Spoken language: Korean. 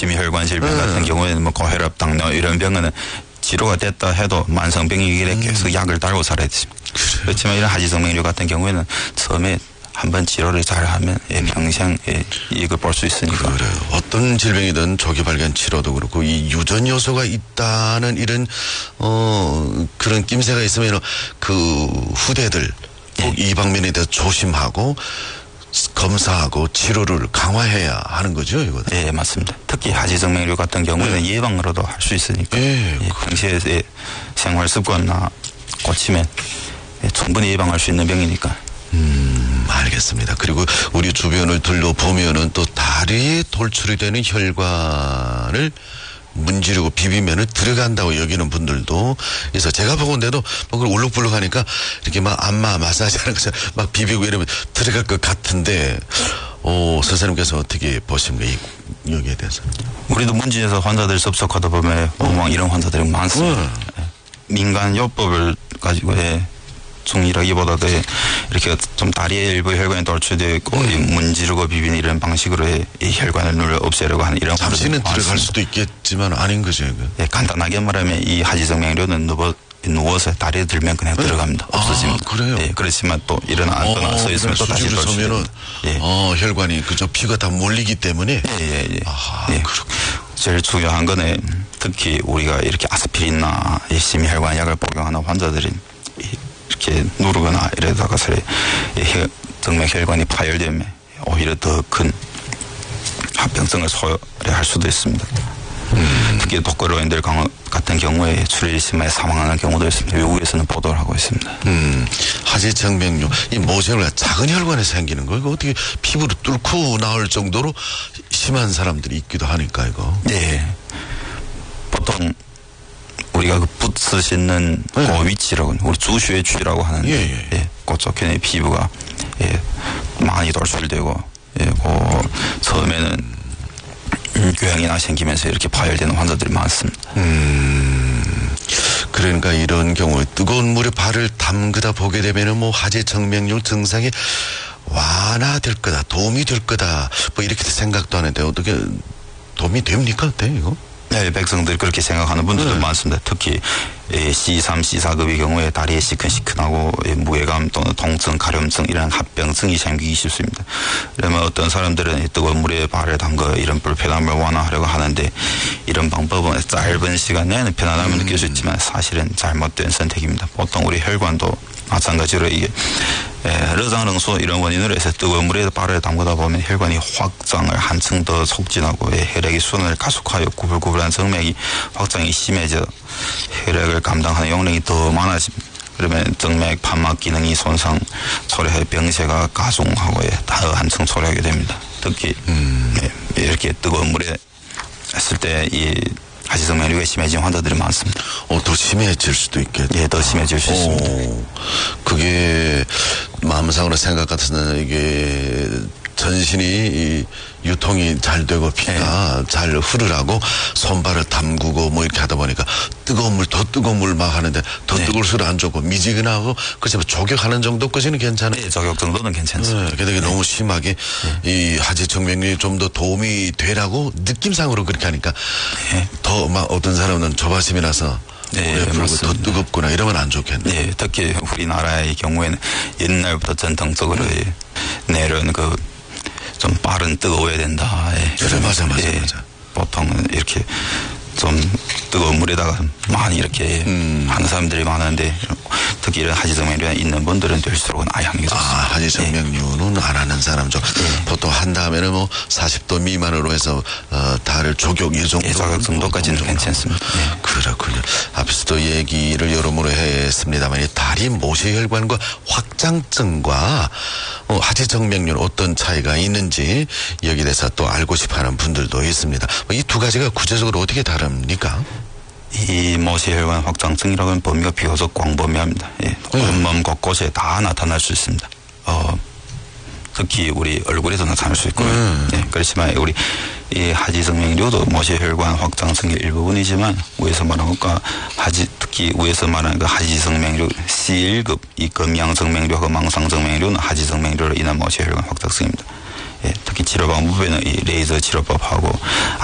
심혈관 질병 같은 경우에는 뭐 고혈압, 당뇨 이런 병은 치료가 됐다 해도 만성병이기에 계속 약을 달고 살아야 됩니다. 그렇지만 이런 하지정맥류 같은 경우에는 처음에 한번 치료를 잘하면 평생 이익을 볼 수 있으니까. 그래요. 어떤 질병이든 조기 발견 치료도 그렇고 이 유전 요소가 있다는 이런 그런 낌새가 있으면 그 후대들 꼭 이 방면에 대해서 조심하고 검사하고 치료를 강화해야 하는 거죠, 이거. 네, 맞습니다. 특히 하지정맥류 같은 경우에는 예방으로도 할 수 있으니까. 평시에 생활 습관이나 고치면 충분히 예방할 수 있는 병이니까. 알겠습니다. 그리고 우리 주변을 둘러보면은 또 다리에 돌출이 되는 혈관을 문지르고 비비면은 들어간다고 여기는 분들도 그래서 제가 보건데도 뭐 울룩불룩 하니까 이렇게 막 안마 마사지 하는 것처럼 막 비비고 이러면 들어갈 것 같은데 선생님께서 어떻게 보십니까? 이 여기에 대해서. 우리도 문진에서 환자들 접촉하다 보면 이런 환자들이 많습니다. 민간요법을 가지고 중이라기보다도 이렇게 좀 다리에 일부 혈관이 돌출되어 있고 문지르고 비비는 이런 방식으로 이 혈관을 눌러 없애려고 하는 이런 잠시는 들어갈 수도 있겠지만 아닌 거죠. 예, 간단하게 말하면 이 하지정맥류는 누워서 다리에 들면 그냥 들어갑니다. 없어집니다. 그래요? 예, 그렇지만 또 일어나거나 서 있으면 또 다시 돌출되면 혈관이 그저 피가 다 몰리기 때문에. 그렇군요. 제일 중요한 거는 특히 우리가 이렇게 아스피린이나 심혈관 약을 복용하는 환자들이 이렇게 누르거나 이러다가 정맥 혈관이 파열되면 오히려 더 큰 합병증을 소외할 수도 있습니다. 특히 독거노인들 같은 경우에 출혈이 심해 사망하는 경우도 있습니다. 외국에서는 보도를 하고 있습니다. 하지정맥류 이 모세혈관 작은 혈관에 생기는 거 이거 어떻게 피부로 뚫고 나올 정도로 심한 사람들이 있기도 하니까 이거. 네. 보통 우리가 그 붓 씻는 그 위치라고 우리 주쉐쥐라고 하는데 그쪽에 피부가 많이 돌출되고 그 처음에는 궤양이나 생기면서 이렇게 파열되는 환자들이 많습니다. 그러니까 이런 경우에 뜨거운 물에 발을 담그다 보게 되면은 뭐 하지정맥류 증상이 완화될 거다, 도움이 될 거다, 뭐 이렇게 생각도 하는데 어떻게 도움이 됩니까? 어때 이거? 네, 백성들이 그렇게 생각하는 분들도 많습니다. 특히 C3, C4급의 경우에 다리에 시큰시큰하고 무게감 또는 통증, 가려움증 이런 합병증이 생기기 쉽습니다. 그러면 어떤 사람들은 뜨거운 물에 발을 담가 이런 불편함을 완화하려고 하는데 이런 방법은 짧은 시간 내에는 편안함을 느낄 수 있지만 사실은 잘못된 선택입니다. 보통 우리 혈관도 마찬가지로 이게 르장릉수 이런 원인으로 해서 뜨거운 물에 발을 담그다 보면 혈관이 확장을 한층 더 촉진하고 혈액의 순환을 가속하여 구불구불한 정맥이 확장이 심해져 혈액을 감당하는 용량이 더 많아집니다. 그러면 정맥 판막 기능이 손상, 초래해 병세가 가중하고 더 한층 초래하게 됩니다. 특히 이렇게 뜨거운 물에 했을 때 이 하지정맥류가 심해진 환자들이 많습니다. 더 심해질 수도 있겠다. 예, 더 심해질 수 있습니다. 그게 마음상으로 생각 같은 이게 전신이 유통이 잘 되고 피가 잘 흐르라고 손발을 담그고 뭐 이렇게 하다 보니까 뜨거운 물, 더 뜨거운 물 막 하는데 더 뜨거울수록 안 좋고 미지근하고 그래서 조격하는 정도까지는 괜찮아요. 네, 조격 정도는 괜찮습니다. 그런데 너무 심하게 이 하지정맥류에 좀 더 도움이 되라고 느낌상으로 그렇게 하니까 더 막 어떤 사람은 조바심이 나서 더 뜨겁구나 이러면 안 좋겠네. 네, 특히 우리나라의 경우에는 옛날부터 전통적으로 내려온 좀 빠른 뜨거워야 된다. 그래, 맞아. 보통은 이렇게 좀 뜨거운 물에다가 많이 이렇게 하는 사람들이 많은데 특히 이런 하지정맥류 있는 분들은 될수록은 아예 하는 게 좋습니다. 하지정맥류는 안 하는 사람 좀 보통 한 다음에는 뭐 40도 미만으로 해서 달을 조격 이 정도 조격 정도까지는 괜찮습니다. 그렇군요. 앞서도 얘기를 여러모로 했습니다만 이 다리 모세혈관과 확장증과 하지정맥류는 어떤 차이가 있는지 여기에 대해서 또 알고 싶어하는 분들도 있습니다. 이 두 가지가 구체적으로 어떻게 다릅니까? 이 모세혈관 확장증이라고 하면 범위가 비교적 광범위합니다. 온몸 곳곳에 다 나타날 수 있습니다. 특히 우리 얼굴에도 나타날 수 있고요. 그렇지만 우리 이 하지정맥류도 모세혈관 확장증의 일부분이지만 위에서 말한 것과 특히 위에서 말하는 그 하지정맥류 C1급 이 금양정맥류하고 망상정맥류는 하지정맥류로 인한 모세혈관 확장증입니다. 특히 치료 방법에는 이 레이저 치료법하고